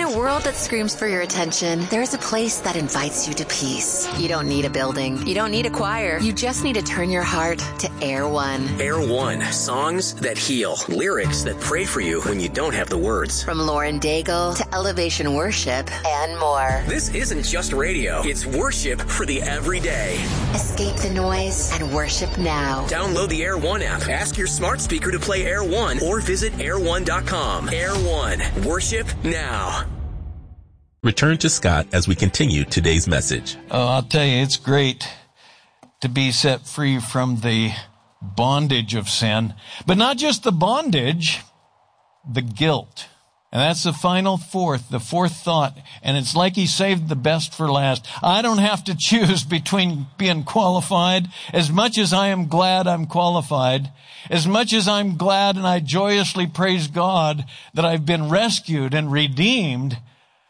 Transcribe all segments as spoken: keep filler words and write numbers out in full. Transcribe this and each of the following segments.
a world that screams for your attention, there's a place that invites you to peace. You don't need a building. You don't need a choir. You just need to turn your heart to Air One. Air One. Songs that heal. Lyrics that pray for you when you don't have the words. From Lauren Daigle to Elevation Worship and more. This isn't just radio. It's worship for the everyday. Escape the noise and worship now. Download the Air One app. Ask your smart speaker to play Air One or visit air one dot com. Air One. Worship now. Return to Scott as we continue today's message. Oh, I'll tell you, it's great to be set free from the bondage of sin, but not just the bondage, the guilt. And that's the final fourth, the fourth thought. And it's like he saved the best for last. I don't have to choose between being qualified. As much as I am glad I'm qualified, as much as I'm glad and I joyously praise God that I've been rescued and redeemed,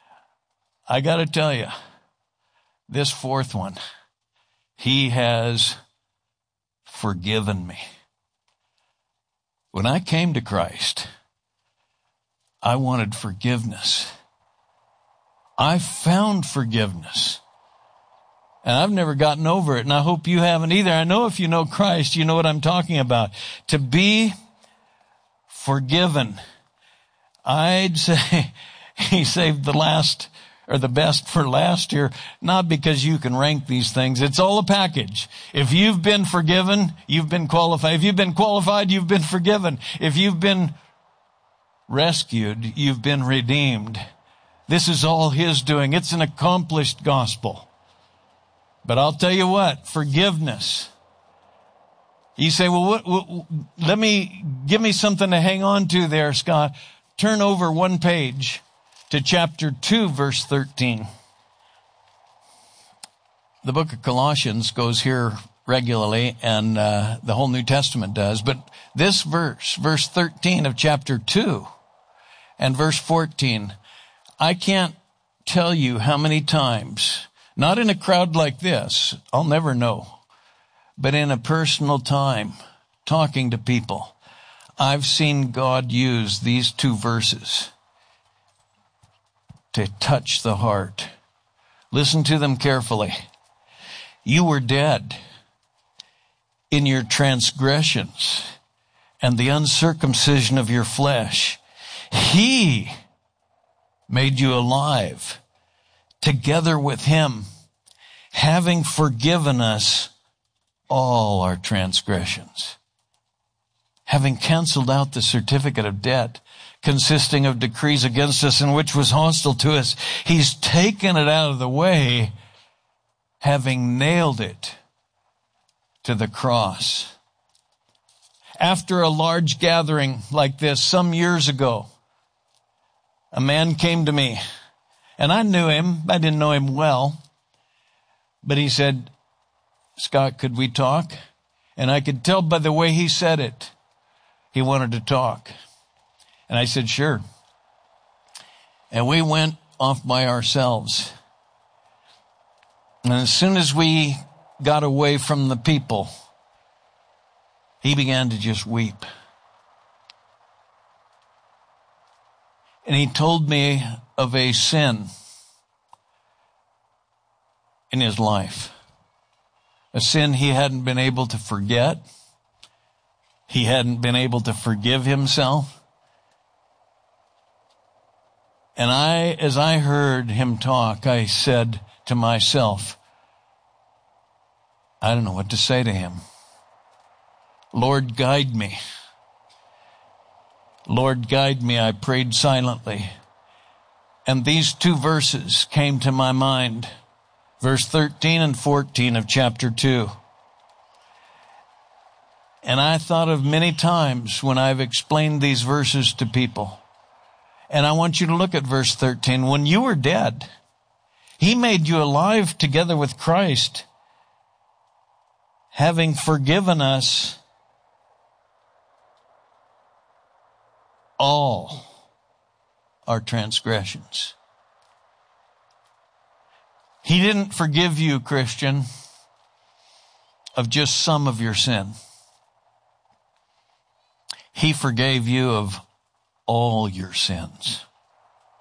I got to tell you, this fourth one, he has forgiven me. When I came to Christ, I wanted forgiveness. I found forgiveness. And I've never gotten over it, and I hope you haven't either. I know if you know Christ, you know what I'm talking about. To be forgiven. I'd say he saved the last or the best for last year, not because you can rank these things. It's all a package. If you've been forgiven, you've been qualified. If you've been qualified, you've been forgiven. If you've been rescued, you've been redeemed. This is all his doing. It's an accomplished gospel. But I'll tell you what, forgiveness. You say, well, what, what, let me, give me something to hang on to there, Scott. Turn over one page to chapter two, verse thirteen. The book of Colossians goes here regularly, and uh, the whole New Testament does. But this verse, verse thirteen of chapter two and verse fourteen, I can't tell you how many times, not in a crowd like this, I'll never know, but in a personal time, talking to people, I've seen God use these two verses to touch the heart. Listen to them carefully. You were dead in your transgressions and the uncircumcision of your flesh. He made you alive together with him, having forgiven us all our transgressions, having canceled out the certificate of debt consisting of decrees against us and which was hostile to us. He's taken it out of the way, having nailed it to the cross. After a large gathering like this some years ago, a man came to me, and I knew him. I didn't know him well, but he said, Scott, could we talk? And I could tell by the way he said it, he wanted to talk. And I said, sure. And we went off by ourselves. And as soon as we got away from the people, he began to just weep. And he told me of a sin in his life. A sin he hadn't been able to forget. He hadn't been able to forgive himself. And I, as I heard him talk, I said to myself, I don't know what to say to him. Lord, guide me. Lord, guide me. I prayed silently. And these two verses came to my mind. Verse thirteen and fourteen of chapter two. And I thought of many times when I've explained these verses to people. And I want you to look at verse thirteen. When you were dead, he made you alive together with Christ, having forgiven us all our transgressions. He didn't forgive you, Christian, of just some of your sin. He forgave you of all your sins.